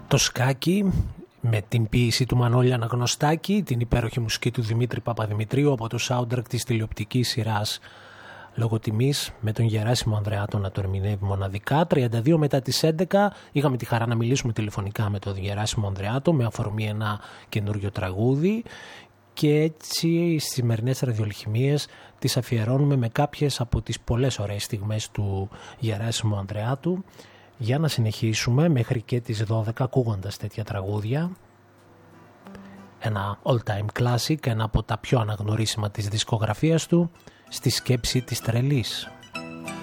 Το σκάκι με την ποίηση του Μανώλη Αναγνωστάκη, την υπέροχη μουσική του Δημήτρη Παπαδημητρίου από το soundtrack της τηλεοπτικής σειράς Λόγω Τιμής, με τον Γεράσιμο Ανδρεάτο να το ερμηνεύει μοναδικά. 32 μετά τις 11 είχαμε τη χαρά να μιλήσουμε τηλεφωνικά με τον Γεράσιμο Ανδρεάτο με αφορμή ένα καινούριο τραγούδι, και έτσι στις σημερινές ραδιολχημίες τις αφιερώνουμε με κάποιες από τις πολλές ωραίες στιγμές του Γεράσιμου Ανδρεάτου, για να συνεχίσουμε μέχρι και τις 12 ακούγοντας τέτοια τραγούδια. Ένα all-time classic, ένα από τα πιο αναγνωρίσιμα της δισκογραφίας του, στη σκέψη της τρελής.